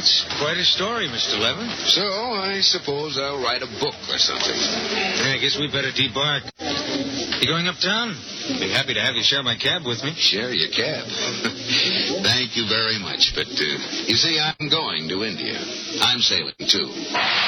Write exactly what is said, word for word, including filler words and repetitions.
That's quite a story, Mister Levin. So I suppose I'll write a book or something. Yeah, I guess we better debark. You going uptown? Be happy to have you share my cab with me. Share your cab? Thank you very much. But, uh, you see, I'm going to India. I'm sailing, too.